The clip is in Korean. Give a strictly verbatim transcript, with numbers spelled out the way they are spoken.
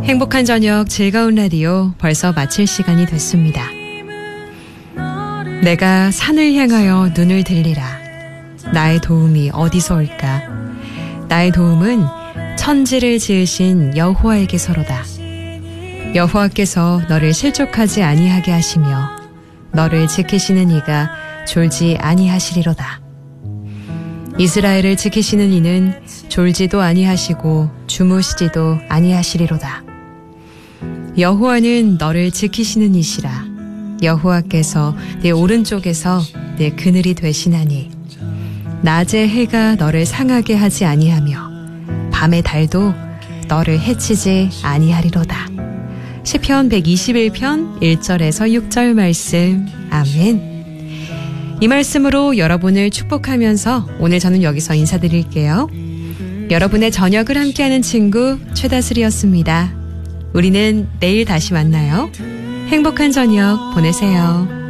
행복한 저녁 즐거운 라디오 벌써 마칠 시간이 됐습니다. 내가 산을 향하여 눈을 들리라. 나의 도움이 어디서 올까? 나의 도움은 천지를 지으신 여호와에게서로다. 여호와께서 너를 실족하지 아니하게 하시며 너를 지키시는 이가 졸지 아니하시리로다. 이스라엘을 지키시는 이는 졸지도 아니하시고 주무시지도 아니하시리로다. 여호와는 너를 지키시는 이시라. 여호와께서 네 오른쪽에서 네 그늘이 되시나니 낮에 해가 너를 상하게 하지 아니하며 밤의 달도 너를 해치지 아니하리로다. 시편 백이십일 편 일 절에서 육 절 말씀. 아멘. 이 말씀으로 여러분을 축복하면서 오늘 저는 여기서 인사드릴게요. 여러분의 저녁을 함께하는 친구 최다슬이었습니다. 우리는 내일 다시 만나요. 행복한 저녁 보내세요.